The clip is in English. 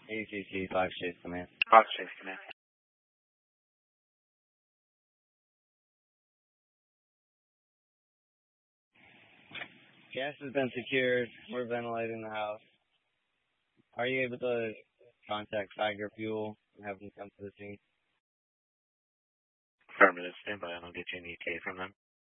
ACC 5 Chase Command. Fox Chase Command. Gas has been secured. We're ventilating the house. Are you able to contact Tiger Fuel and have them come to the scene? Affirmative. Stand by and I'll get you an ETA from them.